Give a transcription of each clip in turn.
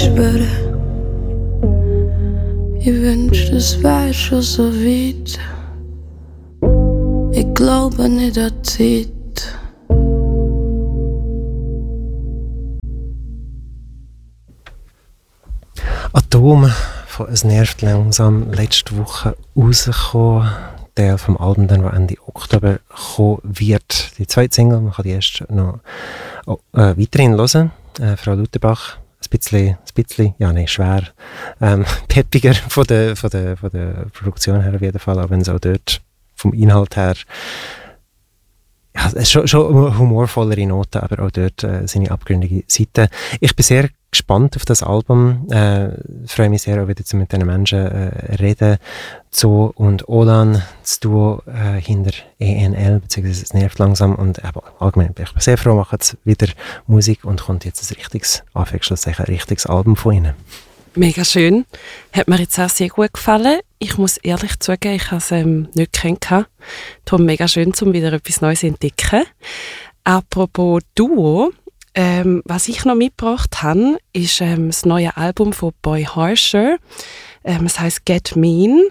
schwöre, ich wünschte, es wär schon so weit. Ich glaube nicht an die Zeit. Atom von «Es nervt langsam» letzte Woche rausgekommen. Der vom Album, dann, der Ende Oktober kommen wird. Die zweite Single, man kann die erst noch weiterhin hören. Frau Lutherbach, ein bisschen, ja nein, schwer, peppiger von der Produktion her auf jeden Fall, auch wenn es auch dort vom Inhalt her, ja, es ist schon humorvollere Noten, aber auch dort seine abgründige Seiten. Ich bin sehr gespannt auf das Album. Freue mich sehr, auch wieder mit diesen Menschen reden. Zo und Olan, das Duo hinter ENL, beziehungsweise «Es nervt langsam». Und allgemein bin ich sehr froh, machen jetzt wieder Musik und kommt jetzt ein richtiges Album von ihnen. Mega schön. Hat mir jetzt auch sehr gut gefallen. Ich muss ehrlich zugeben, ich habe es nicht kennengelernt. Darum mega schön, um wieder etwas Neues zu entdecken. Apropos Duo, was ich noch mitgebracht habe, ist das neue Album von Boy Harsher. Es heisst «Get Mean».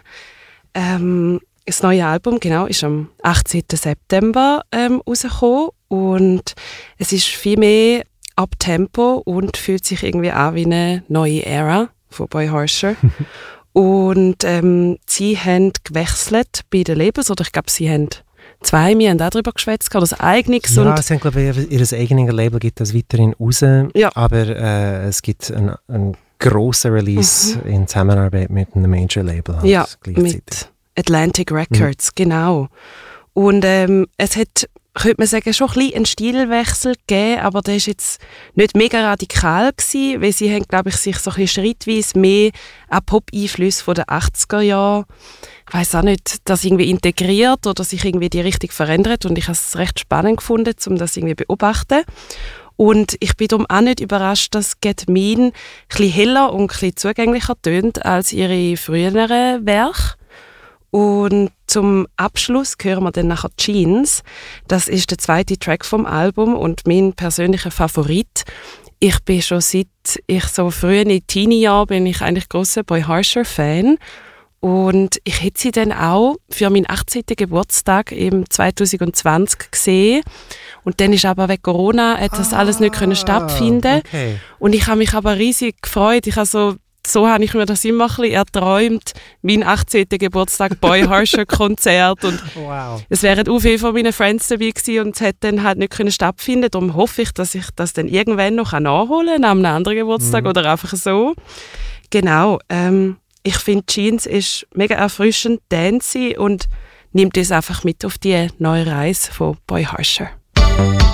Das neue Album, genau, ist am 18. September rausgekommen und es ist viel mehr Abtempo und fühlt sich irgendwie an wie eine neue Ära von Boy Harsher. Und sie haben gewechselt bei den Labels, oder ich glaube, sie haben zwei, wir haben auch darüber geschwätzt, oder das eigenes. Ja, sie haben, glaube ich, ihr eigenes Label gibt das weiterhin raus, ja. Aber es gibt einen grossen Release in Zusammenarbeit mit einem Major-Label. Halt, ja, mit Atlantic Records, genau. Und es hat, könnte man sagen, schon ein bisschen einen Stilwechsel gegeben, aber der war jetzt nicht mega radikal gewesen, weil sie haben, glaube ich, sich so ein bisschen schrittweise mehr an Pop-Einflüsse von den 80er Jahren, ich weiss auch nicht, das irgendwie integriert oder sich irgendwie die Richtung verändert, und ich habe es recht spannend gefunden, um das irgendwie zu beobachten. Und ich bin darum auch nicht überrascht, dass Get Mean ein bisschen heller und ein bisschen zugänglicher tönt als ihre früheren Werke. Und zum Abschluss hören wir dann nachher Jeans. Das ist der zweite Track vom Album und mein persönlicher Favorit. Ich bin schon seit ich so früh in Teenie-Jahren bin ich eigentlich grosser Boy Harsher-Fan. Und ich hätte sie dann auch für meinen 18. Geburtstag im 2020 gesehen. Und dann ist aber wegen Corona hat das alles nicht stattfinden. Okay. Und ich habe mich aber riesig gefreut. So habe ich mir das immer ein bisschen erträumt, mein 18. Geburtstag Boy Harsher Konzert. Und wow. es wären auch viele von meinen Friends dabei gewesen und es hätte dann halt nicht stattfinden. Darum hoffe ich, dass ich das dann irgendwann noch nachholen kann, an einem anderen Geburtstag oder einfach so. Genau. Ich finde, Jeans ist mega erfrischend, dancey und nimmt uns einfach mit auf die neue Reise von Boy Harsher.